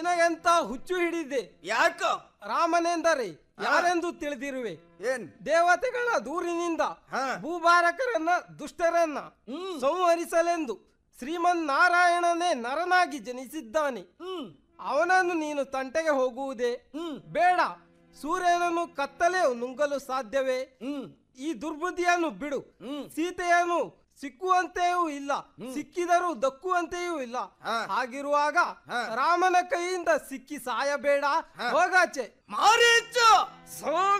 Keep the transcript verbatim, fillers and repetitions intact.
ನಿನಗೆಂತ ಹುಚ್ಚು ಹಿಡಿದೆ? ಯಾಕ? ರಾಮನೆಂದರೆ ಯಾರೆಂದು ತಿಳಿದಿರುವೆ? ಏನ್? ದೇವತೆಗಳ ದೂರಿನಿಂದ ಭೂಭಾರಕರನ್ನ ದುಷ್ಟರನ್ನ ಸಂಹರಿಸಲೆಂದು ಶ್ರೀಮನ್ ನಾರಾಯಣನೇ ನರನಾಗಿ ಜನಿಸಿದ್ದಾನೆ. ಅವನನ್ನು ನೀನು ತಂಟೆಗೆ ಹೋಗುವುದೇ ಬೇಡ. ಸೂರ್ಯನನ್ನು ಕತ್ತಲೆ ನುಂಗಲು ಸಾಧ್ಯವೇ? ಈ ದುರ್ಬುದ್ಧಿಯನ್ನು ಬಿಡು. ಸೀತೆಯನ್ನು ಸಿಕ್ಕುವಂತೆಯೂ ಇಲ್ಲ, ಸಿಕ್ಕಿದರೂ ದಕ್ಕುವಂತೆಯೂ ಇಲ್ಲ. ಹಾಗಿರುವಾಗ ರಾಮನ ಕೈಯಿಂದ ಸಿಕ್ಕಿ ಸಾಯಬೇಡ, ಹೋಗಾಚೆ. ಮಾರೀಚ